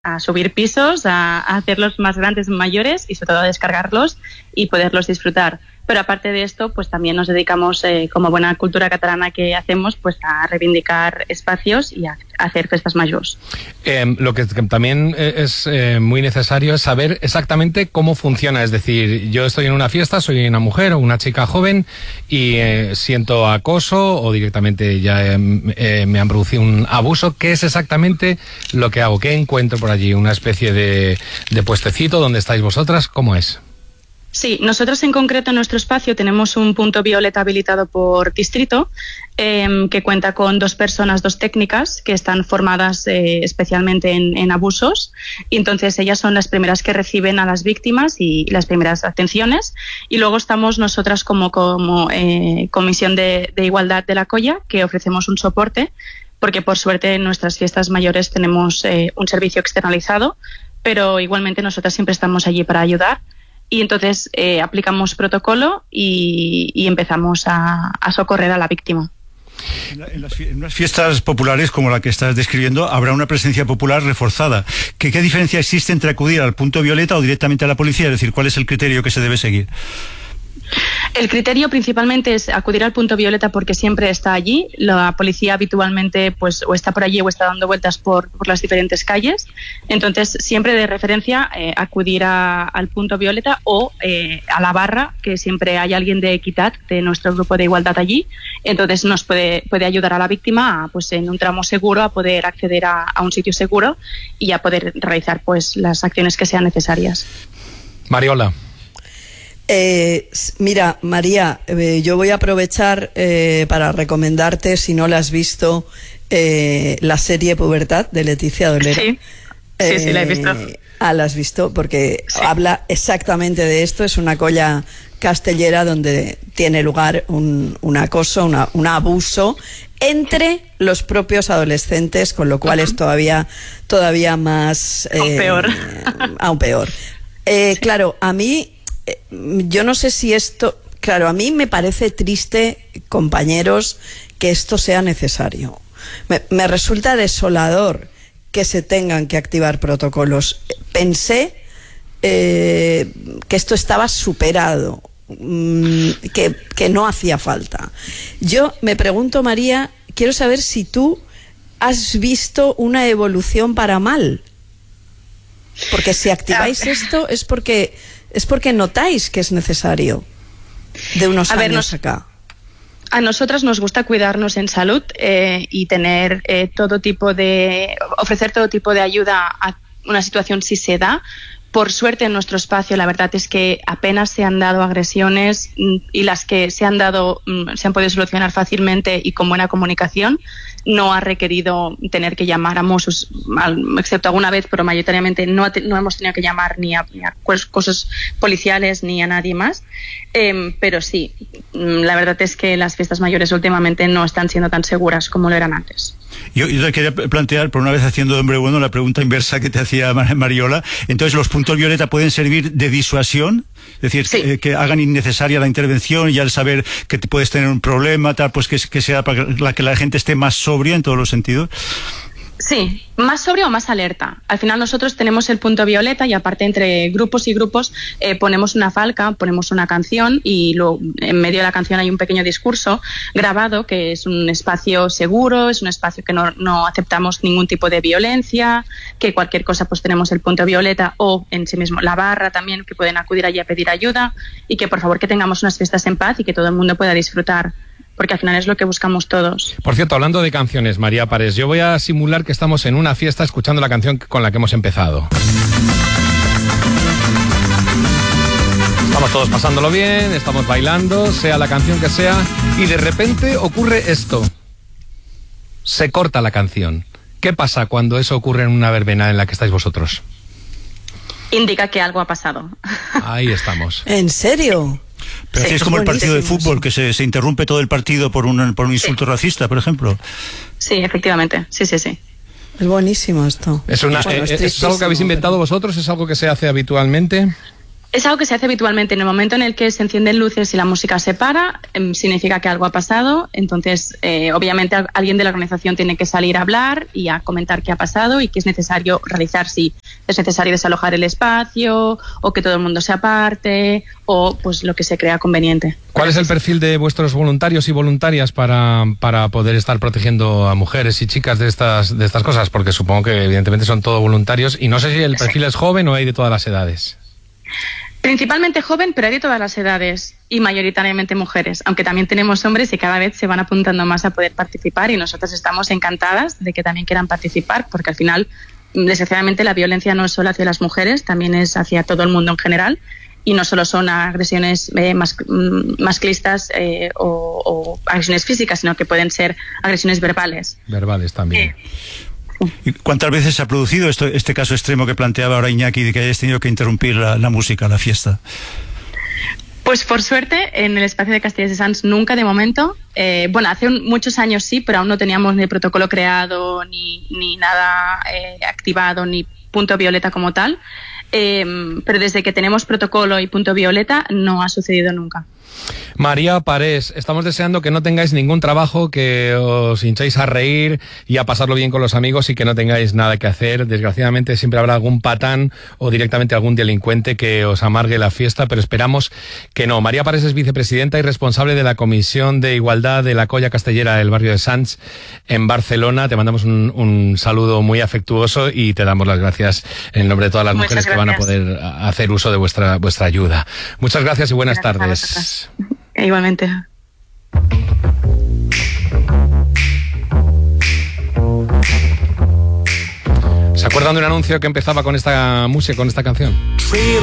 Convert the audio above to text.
a subir pisos, a hacerlos más grandes, mayores y sobre todo a descargarlos y poderlos disfrutar. Pero aparte de esto, pues también nos dedicamos, como buena cultura catalana que hacemos, pues a reivindicar espacios y a hacer festas mayores. Lo que también es muy necesario es saber exactamente cómo funciona. Es decir, yo estoy en una fiesta, soy una mujer o una chica joven y siento acoso o directamente ya me han producido un abuso. ¿Qué es exactamente lo que hago? ¿Qué encuentro por allí? ¿Una especie de puestecito donde estáis vosotras? ¿Cómo es? Sí, nosotros en concreto en nuestro espacio tenemos un punto violeta habilitado por distrito que cuenta con 2 personas, 2 técnicas que están formadas especialmente en abusos, y entonces ellas son las primeras que reciben a las víctimas y las primeras atenciones, y luego estamos nosotras como Comisión de Igualdad de la Colla, que ofrecemos un soporte porque por suerte en nuestras fiestas mayores tenemos un servicio externalizado, pero igualmente nosotras siempre estamos allí para ayudar. Y entonces aplicamos protocolo y empezamos a socorrer a la víctima. En unas fiestas populares como la que estás describiendo habrá una presencia popular reforzada. ¿Qué diferencia existe entre acudir al punto violeta o directamente a la policía? Es decir, ¿cuál es el criterio que se debe seguir? El criterio principalmente es acudir al punto violeta porque siempre está allí. La policía habitualmente pues o está por allí o está dando vueltas por las diferentes calles. Entonces siempre de referencia acudir al punto violeta o a la barra, que siempre hay alguien de Equidad, de nuestro grupo de igualdad allí. Entonces nos puede ayudar a la víctima pues en un tramo seguro a poder acceder a un sitio seguro y a poder realizar pues las acciones que sean necesarias. Mariola. Mira, María, yo voy a aprovechar para recomendarte, si no la has visto, la serie Pubertad de Leticia Dolera. Sí, sí, la he visto. La has visto, porque sí, habla exactamente de esto. Es una colla castellera donde tiene lugar un acoso, un abuso entre los propios adolescentes, con lo cual es todavía más... aún peor. Sí. Claro, a mí... yo no sé si esto... Claro, a mí me parece triste, compañeros, que esto sea necesario. Me resulta desolador que se tengan que activar protocolos. Pensé que esto estaba superado, que no hacía falta. Yo me pregunto, María, quiero saber si tú has visto una evolución para mal. Porque si activáis esto es porque notáis que es necesario de unos años acá. A nosotras nos gusta cuidarnos en salud y tener ofrecer todo tipo de ayuda a una situación si se da. Por suerte en nuestro espacio la verdad es que apenas se han dado agresiones y las que se han dado se han podido solucionar fácilmente y con buena comunicación. No ha requerido tener que llamar a Mossos, excepto alguna vez, pero mayoritariamente no hemos tenido que llamar ni a cosas policiales ni a nadie más. Pero sí, la verdad es que las fiestas mayores últimamente no están siendo tan seguras como lo eran antes. Yo te quería plantear, por una vez haciendo de hombre bueno, la pregunta inversa que te hacía Mariola. Entonces, ¿los puntos violeta pueden servir de disuasión? Es decir, sí, que hagan innecesaria la intervención y al saber que te puedes tener un problema, tal, pues que sea para que la gente esté más sobria en todos los sentidos. Sí, más sobria o más alerta. Al final nosotros tenemos el punto violeta y aparte entre grupos y grupos ponemos una falca, ponemos una canción y luego en medio de la canción hay un pequeño discurso grabado que es un espacio seguro, es un espacio que no aceptamos ningún tipo de violencia, que cualquier cosa pues tenemos el punto violeta o en sí mismo la barra también, que pueden acudir allí a pedir ayuda y que por favor que tengamos unas fiestas en paz y que todo el mundo pueda disfrutar, porque al final es lo que buscamos todos. Por cierto, hablando de canciones, María Pares, yo voy a simular que estamos en una fiesta escuchando la canción con la que hemos empezado. Estamos todos pasándolo bien, estamos bailando, sea la canción que sea, y de repente ocurre esto. Se corta la canción. ¿Qué pasa cuando eso ocurre en una verbena en la que estáis vosotros? Indica que algo ha pasado. Ahí estamos. ¿En serio? Pero sí, es como el partido de fútbol, que se interrumpe todo el partido por un insulto racista, por ejemplo. Sí, efectivamente. Sí. Es buenísimo esto. ¿Es algo que habéis inventado vosotros? ¿Es algo que se hace habitualmente? Es algo que se hace habitualmente. En el momento en el que se encienden luces y la música se para, significa que algo ha pasado. Entonces, obviamente, alguien de la organización tiene que salir a hablar y a comentar qué ha pasado y qué es necesario realizar. Si es necesario desalojar el espacio o que todo el mundo se aparte o pues lo que se crea conveniente. ¿Cuál es el perfil de vuestros voluntarios y voluntarias para poder estar protegiendo a mujeres y chicas de estas cosas? Porque supongo que evidentemente son todos voluntarios y no sé si el perfil es joven o hay de todas las edades. Principalmente joven, pero hay de todas las edades y mayoritariamente mujeres, aunque también tenemos hombres y cada vez se van apuntando más a poder participar y nosotras estamos encantadas de que también quieran participar porque al final, desgraciadamente, la violencia no es solo hacia las mujeres, también es hacia todo el mundo en general y no solo son agresiones masclistas o agresiones físicas, sino que pueden ser agresiones verbales. Verbales también. ¿Cuántas veces se ha producido este caso extremo que planteaba ahora Iñaki de que hayáis tenido que interrumpir la música, la fiesta? Pues por suerte en el espacio de Castellers de Sants nunca de momento. Bueno, hace muchos años sí, pero aún no teníamos ni protocolo creado, ni nada activado, ni punto violeta como tal. Pero desde que tenemos protocolo y punto violeta no ha sucedido nunca. María Parés, estamos deseando que no tengáis ningún trabajo, que os hinchéis a reír y a pasarlo bien con los amigos y que no tengáis nada que hacer. Desgraciadamente siempre habrá algún patán o directamente algún delincuente que os amargue la fiesta, pero esperamos que no. María Parés es vicepresidenta y responsable de la Comisión de Igualdad de la Colla Castellera del barrio de Sants en Barcelona. Te mandamos un saludo muy afectuoso y te damos las gracias en nombre de todas las mujeres que van a poder hacer uso de vuestra ayuda. Muchas gracias y buenas tardes. Igualmente. ¿Se acuerdan de un anuncio que empezaba con esta música, con esta canción?